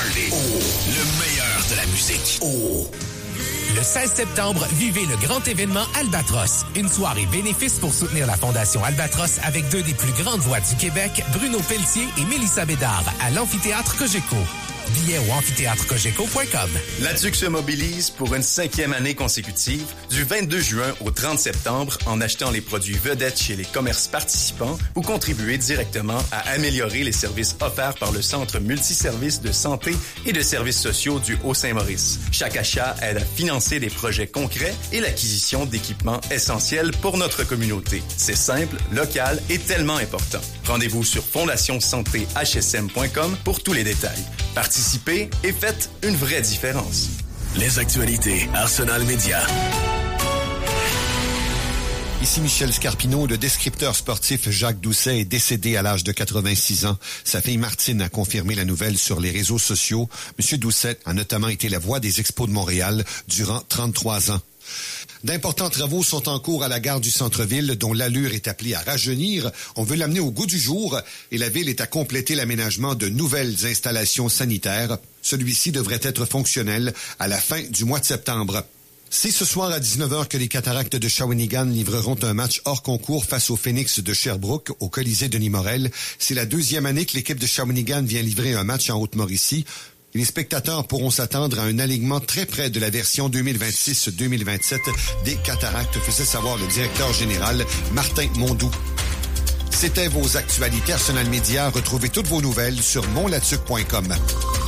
party. Le meilleur de la musique. Le 16 septembre, vivez le grand événement Albatros. Une soirée bénéfice pour soutenir la Fondation Albatros avec deux des plus grandes voix du Québec, Bruno Pelletier et Mélissa Bédard, à l'Amphithéâtre Cogeco. Billets au amphitheatrecogeco.com. La TUQ se mobilise pour une 5e année consécutive, du 22 juin au 30 septembre, en achetant les produits vedettes chez les commerces participants. Vous contribuez directement à améliorer les services offerts par le Centre multiservice de santé et de services sociaux du Haut-Saint-Maurice. Chaque achat aide à financer des projets concrets et l'acquisition d'équipements essentiels pour notre communauté. C'est simple, local et tellement important. Rendez-vous sur fondationsantéhsm.com pour tous les détails. Participez et faites une vraie différence. Les actualités Arsenal Média. Ici Michel Scarpino, le descripteur sportif Jacques Doucet est décédé à l'âge de 86 ans. Sa fille Martine a confirmé la nouvelle sur les réseaux sociaux. Monsieur Doucet a notamment été la voix des Expos de Montréal durant 33 ans. D'importants travaux sont en cours à la gare du centre-ville dont l'allure est appelée à rajeunir. On veut l'amener au goût du jour et la ville est à compléter l'aménagement de nouvelles installations sanitaires. Celui-ci devrait être fonctionnel à la fin du mois de septembre. C'est ce soir à 19h que les Cataractes de Shawinigan livreront un match hors concours face au Phoenix de Sherbrooke au Colisée Denis Morel. C'est la deuxième année que l'équipe de Shawinigan vient livrer un match en Haute-Mauricie. Les spectateurs pourront s'attendre à un alignement très près de la version 2026-2027 des Cataractes, faisait savoir le directeur général Martin Mondou. C'était vos actualités Arsenal Média. Retrouvez toutes vos nouvelles sur monlatuc.com.